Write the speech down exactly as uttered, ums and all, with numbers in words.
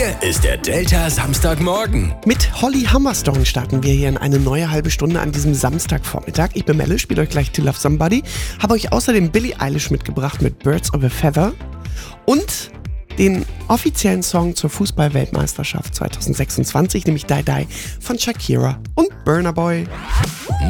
Hier ist der Delta Samstagmorgen. Mit Holly Humberstone starten wir hier in eine neue halbe Stunde an diesem Samstagvormittag. Ich bin Melle, spiele euch gleich To Love Somebody. Habe euch außerdem Billie Eilish mitgebracht mit Birds of a Feather und den offiziellen Song zur Fußball-Weltmeisterschaft zwanzig sechsundzwanzig, nämlich Die Die von Shakira und Burna Boy.